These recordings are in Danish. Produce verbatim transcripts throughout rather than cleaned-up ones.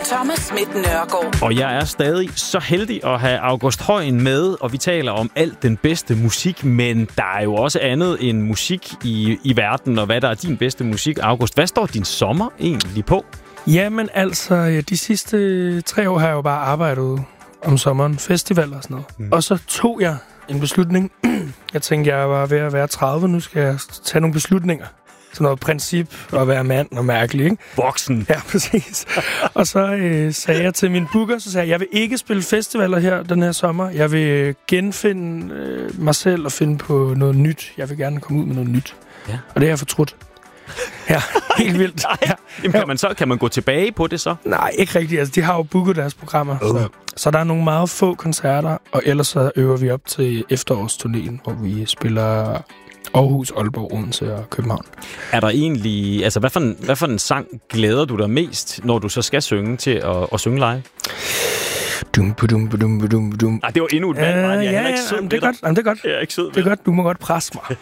Thomas Schmidt Nørgaard. Og jeg er stadig så heldig at have August Højen med, og vi taler om alt den bedste musik, men der er jo også andet end musik i, i verden, og hvad der er din bedste musik. August, hvad står din sommer egentlig på? Jamen altså, de sidste tre år har jeg jo bare arbejdet om sommeren, festivaler og sådan noget. Mm. Og så tog jeg en beslutning. Jeg tænkte, jeg var ved at være tredive, nu skal jeg tage nogle beslutninger. Sådan noget princip at være mand og mærkelig, ikke? Voksen. Ja, præcis. Og så øh, sagde jeg til min booker, så sagde jeg, jeg vil ikke spille festivaler her den her sommer. Jeg vil genfinde øh, mig selv og finde på noget nyt. Jeg vil gerne komme ud med noget nyt. Ja. Og det har jeg fortrudt. Ja, helt vildt. Nej. Ja. Jamen, kan man så kan man gå tilbage på det så? Nej, ikke rigtigt. Altså, de har jo booket deres programmer. Uh. Så, så der er nogle meget få koncerter, og ellers så øver vi op til efterårsturnéen, hvor vi spiller Aarhus, Aalborg, Odense og København. Er der egentlig... Altså, hvad for, en, hvad for en sang glæder du dig mest, når du så skal synge til at, at synge live? Dum, dum, dum, dum, dum. Ah, det var endnu et valg, uh, jeg er ja, ikke sød jamen, det er godt. Jamen, det er godt. Jeg er ikke sød. Det er godt. Du må godt presse mig.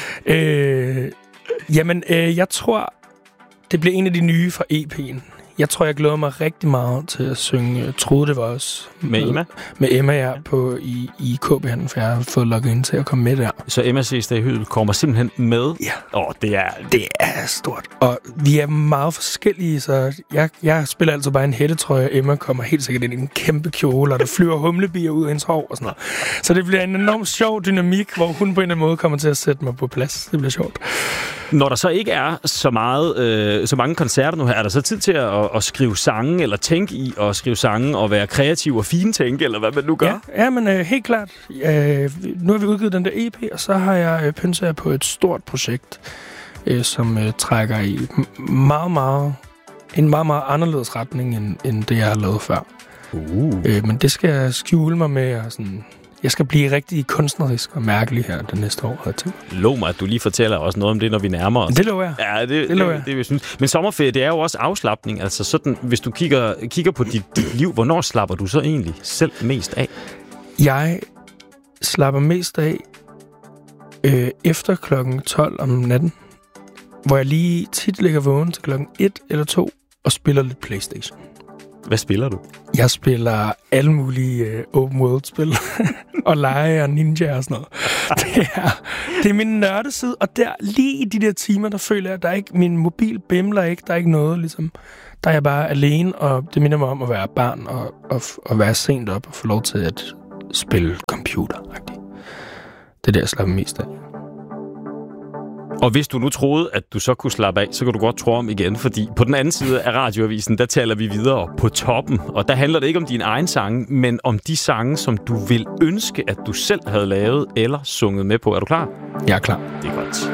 øh, jamen, øh, jeg tror, det bliver en af de nye fra E P'en. Jeg tror, jeg glæder mig rigtig meget til at synge Troede det var os. Med Emma? Med Emma, ja, på, i, i K B-handlen, for jeg har fået logget ind til at komme med der. Så Emma C. Hydel kommer simpelthen med? Ja. Åh, oh, det er... Det er stort. Og vi er meget forskellige, så jeg, jeg spiller altid bare en hættetrøje, og Emma kommer helt sikkert ind i en af kjole, og der flyver humlebier ud af hendes hår og sådan noget. Så det bliver en enormt sjov dynamik, hvor hun på en eller anden måde kommer til at sætte mig på plads. Det bliver sjovt. Når der så ikke er så meget, øh, så mange koncerter nu her, er der så tid til at, at skrive sange, eller tænke i at skrive sange, og være kreativ og fintænke, eller hvad man nu gør? Ja, ja men øh, helt klart. Øh, nu har vi udgivet den der E P, og så har jeg øh, pynset på et stort projekt, øh, som øh, trækker i meget, meget, en meget, meget anderledes retning, end, end det, jeg har lavet før. Uh. Øh, men det skal jeg skjule mig med, og sådan... Jeg skal blive rigtig kunstnerisk og mærkelig her det næste år, har jeg tænkt. Lov mig, at du lige fortæller også noget om det, når vi nærmer os. Det lover jeg. Ja, det, det lover jeg. Det, det, det, synes. Men sommerferie, det er jo også afslapning. Altså sådan, hvis du kigger, kigger på dit, dit liv, hvornår slapper du så egentlig selv mest af? Jeg slapper mest af øh, efter klokken tolv om natten, hvor jeg lige tit ligger vågen til klokken et eller to og spiller lidt PlayStation. Hvad spiller du? Jeg spiller alle mulige uh, open world-spil. og lege og ninja og sådan noget. Det er, det er min nørdeside. Og der, lige i de der timer, der føler jeg, at der er ikke, min mobil bimler ikke. Der er ikke noget, ligesom. Der er jeg bare alene, og det minder mig om at være barn og, og, og være sent op og få lov til at spille computer. Det er det, jeg slapper mest af. Og hvis du nu troede, at du så kunne slappe af, så kan du godt tro om igen, fordi på den anden side af radioavisen, der taler vi videre på toppen. Og der handler det ikke om dine egne sange, men om de sange, som du vil ønske, at du selv havde lavet eller sunget med på. Er du klar? Jeg er klar. Det er godt.